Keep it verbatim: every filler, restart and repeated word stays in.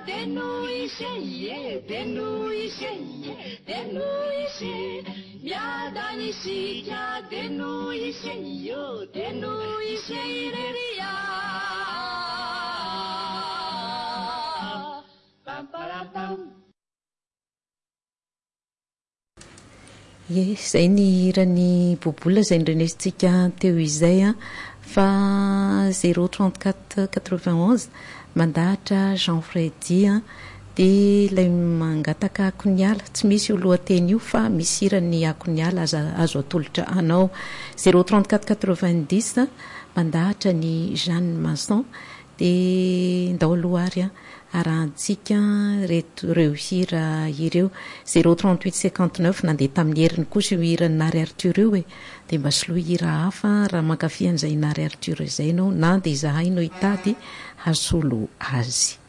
deno ise ye deno ise ye deno ise miadani sika deno ise yo deno ise ireria pam pam pam. Ye izay ny hiran'ny bobola izay nrenesintsika teo izay a fa zéro trente-quatre quatre-vingt-onze mandahatra Jean Freddy a dia ilay mangataka akoniala tsy misy io lohateny io fa misy hirany akoniala azo atolotra anao. Zéro trente-quatre quatre-vingt-dix mandahatra ny Jeanne Masson dia ndao aloary a arahantsika reto ireo hira ireo. Zéro trente-huit cinquante-neuf nandeha tamin'ny heriny kosa io hiran'ny Nary Arthur io e dia mba soloa hira hafa raha mankafy an'izay Nary Arthur izay ianao na dia izahay no hitady hasolo azy.